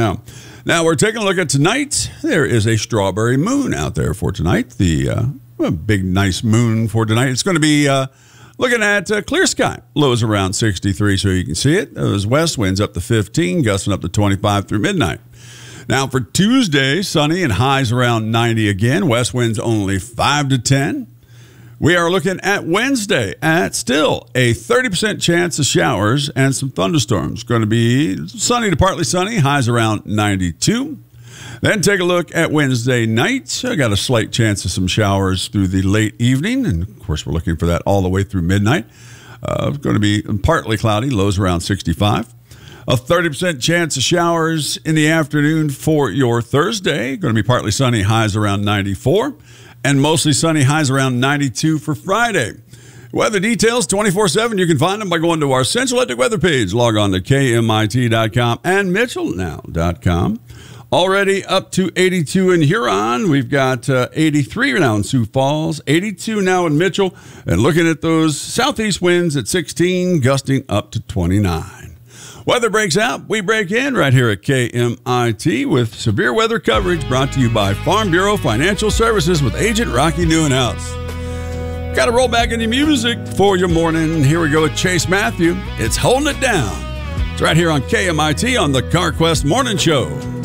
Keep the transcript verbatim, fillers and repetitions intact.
now. Now, we're taking a look at tonight. There is a strawberry moon out there for tonight. The uh, a big, nice moon for tonight. It's going to be uh, looking at uh, clear sky. Lows around sixty-three, so you can see it. Those west winds up to fifteen, gusting up to twenty-five through midnight. Now, for Tuesday, sunny and highs around ninety again. West winds only five to ten. We are looking at Wednesday at still a thirty percent chance of showers and some thunderstorms. Going to be sunny to partly sunny, highs around ninety-two. Then take a look at Wednesday night. I got a slight chance of some showers through the late evening. And, of course, we're looking for that all the way through midnight. Uh, going to be partly cloudy, lows around sixty-five. A thirty percent chance of showers in the afternoon for your Thursday. Going to be partly sunny, highs around ninety-four. And mostly sunny, highs around ninety-two for Friday. Weather details twenty-four seven. You can find them by going to our Central Electric weather page. Log on to K M I T dot com and Mitchell Now dot com. Already up to eighty-two in Huron. We've got uh, eighty-three now in Sioux Falls, eighty-two now in Mitchell. And looking at those southeast winds at sixteen, gusting up to twenty-nine. Weather breaks out, we break in right here at K M I T with severe weather coverage brought to you by Farm Bureau Financial Services with Agent Rocky Newenhouse. Got to roll back into music for your morning. Here we go with Chase Matthew. It's Holding It Down. It's right here on K M I T on the CarQuest Morning Show.